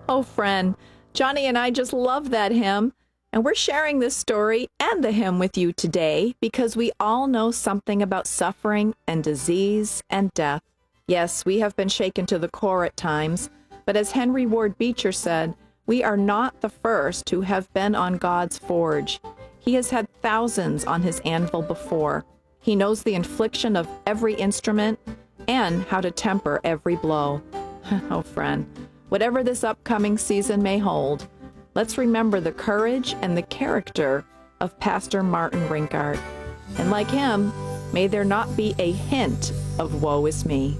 Oh, friend, Johnny and I just love that hymn. And we're sharing this story and the hymn with you today because we all know something about suffering and disease and death. Yes, we have been shaken to the core at times, but as Henry Ward Beecher said, we are not the first who have been on God's forge. He has had thousands on his anvil before. He knows the infliction of every instrument and how to temper every blow. Oh, friend, whatever this upcoming season may hold, let's remember the courage and the character of Pastor Martin Rinkart. And like him, may there not be a hint of woe is me.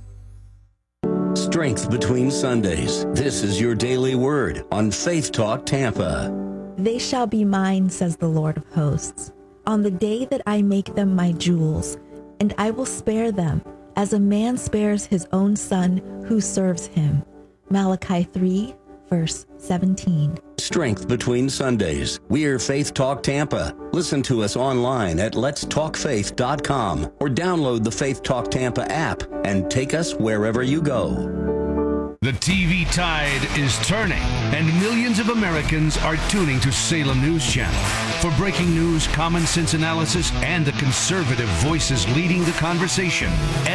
Strength between Sundays. This is your daily word on Faith Talk Tampa. They shall be mine, says the Lord of hosts, on the day that I make them my jewels, and I will spare them as a man spares his own son who serves him. Malachi 3, verse 17. Strength between Sundays. We're Faith Talk Tampa. Listen to us online at letstalkfaith.com or download the Faith Talk Tampa app and take us wherever you go. The TV tide is turning, and millions of Americans are tuning to Salem News Channel. For breaking news, common sense analysis, and the conservative voices leading the conversation,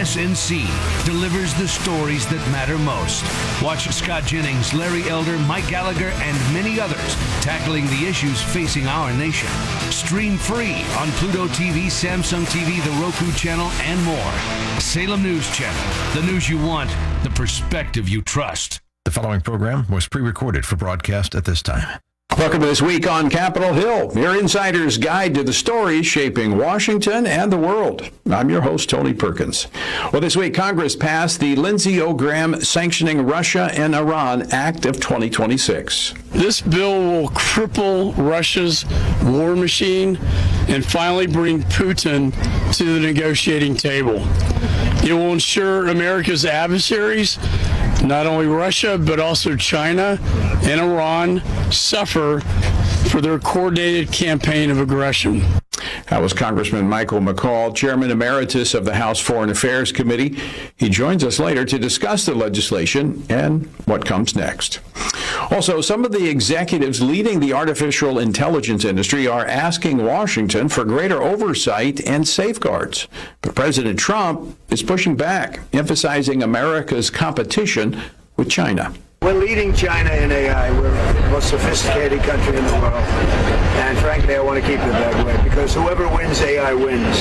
SNC delivers the stories that matter most. Watch Scott Jennings, Larry Elder, Mike Gallagher, and many others tackling the issues facing our nation. Stream free on Pluto TV, Samsung TV, the Roku channel, and more. Salem News Channel, the news you want, the perspective you trust. The following program was pre-recorded for broadcast at this time. Welcome to This Week on Capitol Hill, your insider's guide to the stories shaping Washington and the world. I'm your host, Tony Perkins. Well, this week, Congress passed the Lindsey O. Graham Sanctioning Russia and Iran Act of 2026. This bill will cripple Russia's war machine and finally bring Putin to the negotiating table. It will ensure America's adversaries, not only Russia, but also China and Iran, suffer for their coordinated campaign of aggression. That was Congressman Michael McCaul, Chairman Emeritus of the House Foreign Affairs Committee. He joins us later to discuss the legislation and what comes next. Also, some of the executives leading the artificial intelligence industry are asking Washington for greater oversight and safeguards. But President Trump is pushing back, emphasizing America's competition with China. We're leading China in AI. We're the most sophisticated country in the world. And frankly, I want to keep it that way because whoever wins AI wins.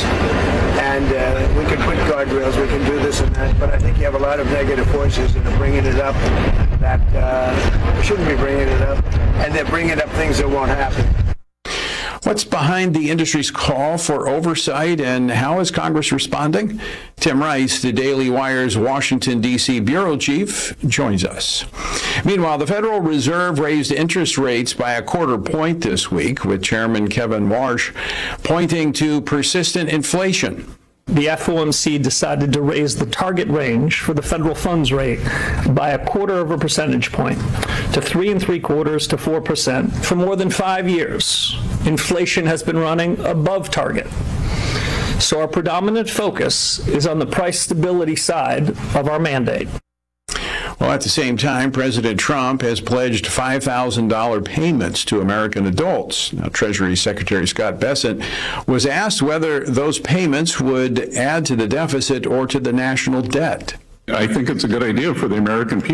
And we can put guardrails, we can do this and that, but I think you have a lot of negative forces that are bringing it up that shouldn't be bringing it up. And they're bringing up things that won't happen. What's behind the industry's call for oversight and how is Congress responding? Tim Rice, the Daily Wire's Washington, D.C. bureau chief, joins us. Meanwhile, the Federal Reserve raised interest rates by a quarter point this week, with Chairman Kevin Warsh pointing to persistent inflation. The FOMC decided to raise the target range for the federal funds rate by a quarter of a percentage point to 3 3/4 to 4% for more than 5 years. Inflation has been running above target. So our predominant focus is on the price stability side of our mandate. Well, at the same time, President Trump has pledged $5,000 payments to American adults. Now, Treasury Secretary Scott Bessent was asked whether those payments would add to the deficit or to the national debt. I think it's a good idea for the American people.